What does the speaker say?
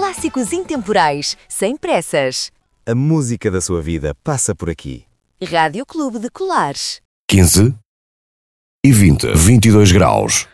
Clássicos intemporais, sem pressas. A música da sua vida passa por aqui. Rádio Clube de Colares. 15 e 20, 22 graus.